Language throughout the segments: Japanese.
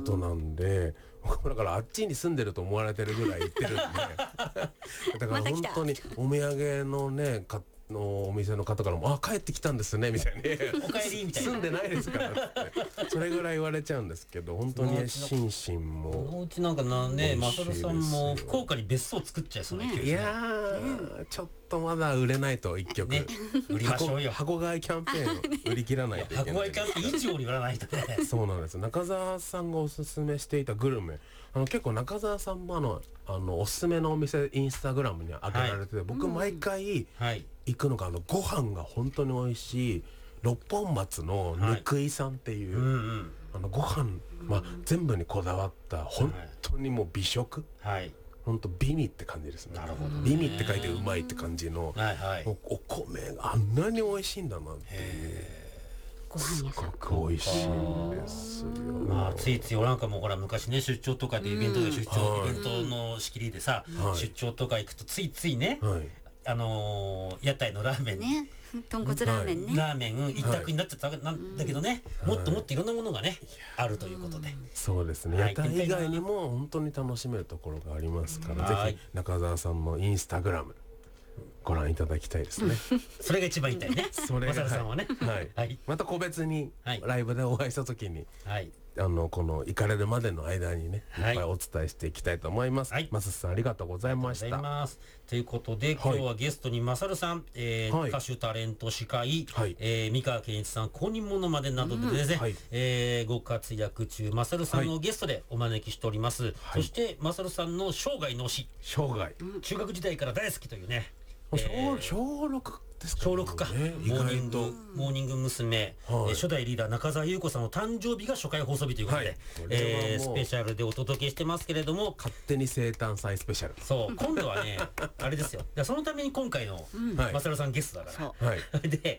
ことなんで、僕もだからあっちに住んでると思われてるぐらい行ってるんでだから本当にお土産のねのお店の方からも帰ってきたんですねみたいにお帰りみたいな住んでないですからってそれぐらい言われちゃうんですけど、本当に心身もこのうちなんかね、マサルさんも福岡に別荘作っちゃいそうな勢いですね。 いやー、ちょっとまだ売れないと一曲、 売りましょうよ。 箱買いキャンペーン売り切らないといけない箱買いキャンペーン以上に売らないとねそうなんです。中澤さんがおすすめしていたグルメ、結構中澤さんもおすすめのお店インスタグラムに上げられてて、僕毎回行くのがご飯が本当に美味しい六本松のぬくいさんっていう、ご飯、全部にこだわった本当にもう美食、本当美味って感じですね。 なるほどね。 美味って書いてうまいって感じの、お米があんなに美味しいんだなっていう。すごく美味しいんですよ。 ついつい俺なんかもほら昔ね、出張とかでイベントでイベントの仕切りでさ、出張とか行くとついついね、屋台のラーメンね、豚骨ラーメンね、 ラーメン一択になっちゃったんだけどね、もっともっといろんなものがねあるということで、 そうですね、屋台以外にも本当に楽しめるところがありますから、ぜひ中澤さんのインスタグラムご覧いただきたいですね。 それが一番言いたいね。マサルさんはね、 また個別にライブでお会いした時に、この行かれるまでの間にね、いっぱいお伝えしていきたいと思います。マサさんありがとうございました。 ということで今日はゲストにマサルさん、歌手タレント司会、三河健一さん公認ものまでなどでですね、ご活躍中マサルさんをゲストでお招きしております。そしてマサルさんの生涯の推し、中学時代から大好きというね、 小6ですか、 小6か、モーニング娘。初代リーダー中澤裕子さんの誕生日が初回放送日ということで、スペシャルでお届けしてますけれども、 勝手に生誕祭スペシャル、 そう今度はねあれですよ、そのために今回のマサルさんゲストだからで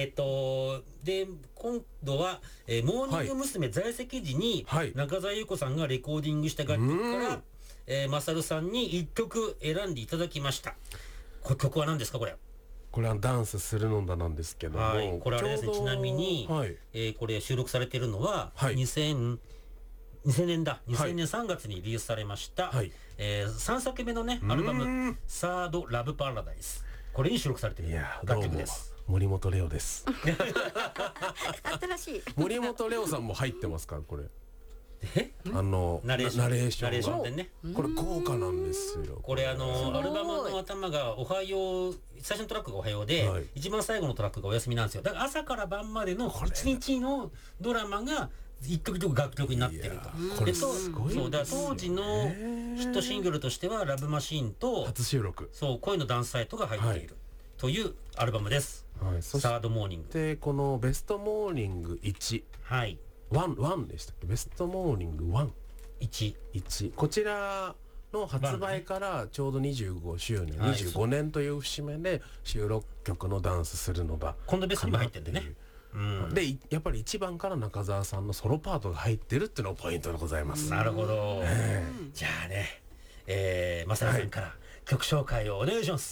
今度はモーニング娘。在籍時に中澤裕子さんがレコーディングした楽曲からマサルさんに1曲選んでいただきました。曲は何ですか？ これはダンスするのだなんですけども、 これはですね、ちなみに、これ収録されているのは2000年3月にリリースされました、3作目のねアルバム「サードラブパラダイス」、これに収録されている楽曲です。 森本レオです。 新しい森本レオさんも入ってますから、これナレーションでね、これ豪華なんですよ。 これアルバムの頭がおはよう、最初のトラックがおはようで、一番最後のトラックがお休みなんですよ。だから朝から晩までの一日のドラマが一曲一曲楽曲になってると。 これすごい。 そうだ、当時のヒットシングルとしてはラブマシーンと初収録、 そう恋のダンスサイトが入っているというアルバムです。サードモーニングで、このベストモーニング1、ワンでしたっけ、ベストモーニング1、こちらの発売からちょうど25周年、25年という節目で収録曲のダンスするのだ、 今度ベストにも入ってるんでね。 でやっぱり1番から中澤さんのソロパートが入ってるっていうのがポイントでございます。 なるほど。じゃあね、マサルさんから曲紹介をお願いします。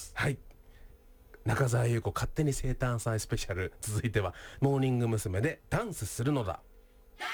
中澤裕子勝手に生誕祭スペシャル、続いてはモーニング娘。でダンスするのだ。